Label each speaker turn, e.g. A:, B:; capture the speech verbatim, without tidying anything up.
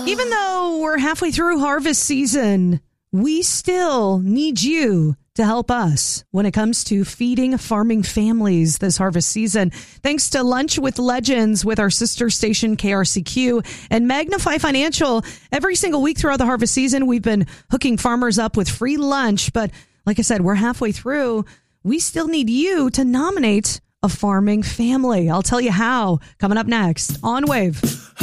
A: Even though we're halfway through harvest season, we still need you to help us when it comes to feeding farming families this harvest season. Thanks to Lunch with Legends with our sister station K R C Q and Magnify Financial. Every single week throughout the harvest season, we've been hooking farmers up with free lunch. But like I said, we're halfway through. We still need you to nominate a farming family. I'll tell you how coming up next on Wave.